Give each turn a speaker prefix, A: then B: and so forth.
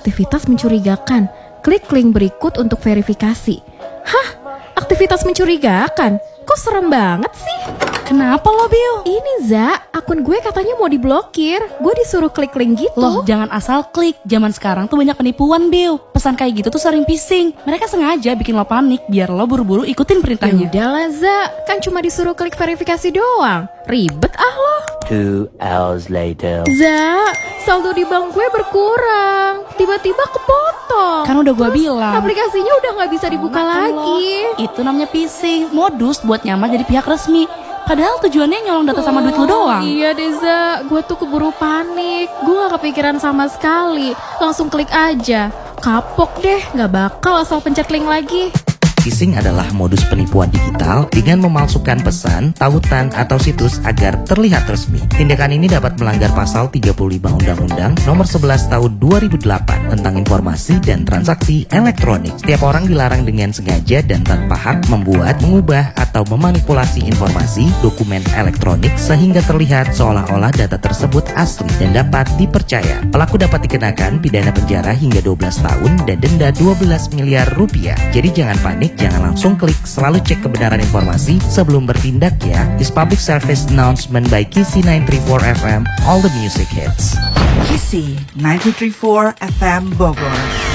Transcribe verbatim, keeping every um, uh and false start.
A: aktivitas mencurigakan. Klik link berikut untuk verifikasi. Hah? Aktivitas mencurigakan? Kok serem banget sih?
B: Kenapa lo, Bill?
A: Ini Za, akun gue katanya mau diblokir. Gue disuruh klik link gitu.
B: Loh, jangan asal klik. Zaman sekarang tuh banyak penipuan, Bill. Pesan kayak gitu tuh sering phishing. Mereka sengaja bikin lo panik biar lo buru-buru ikutin perintahnya.
A: Ya udahlah Za, kan cuma disuruh klik verifikasi doang. Ribet ah lo.
C: Two hours later.
A: Za, saldo di bank gue berkurang. Tiba-tiba kepotong.
B: Kan udah gue bilang.
A: Aplikasinya udah gak bisa dibuka
B: Makan
A: lagi.
B: Lo. Itu namanya phishing. Modus buat nyamar jadi pihak resmi. Padahal tujuannya nyolong data sama duit lu doang.
A: Iya Deza, gue tuh keburu panik. Gue gak kepikiran sama sekali. Langsung klik aja. Kapok deh, gak bakal asal pencet link lagi.
D: Phishing adalah modus penipuan digital dengan memalsukan pesan, tautan, atau situs agar terlihat resmi. Tindakan ini dapat melanggar pasal tiga puluh lima Undang-Undang Nomor sebelas Tahun dua ribu delapan tentang informasi dan transaksi elektronik. Setiap orang dilarang dengan sengaja dan tanpa hak membuat, mengubah, atau memanipulasi informasi, dokumen elektronik sehingga terlihat seolah-olah data tersebut asli dan dapat dipercaya. Pelaku dapat dikenakan pidana penjara hingga dua belas tahun dan denda dua belas miliar rupiah. Jadi jangan panik. Jangan langsung klik, selalu cek kebenaran informasi sebelum bertindak ya. This public service announcement by Kisi nine three four F M, all the music hits.
E: Kisi nine three four F M Bogor.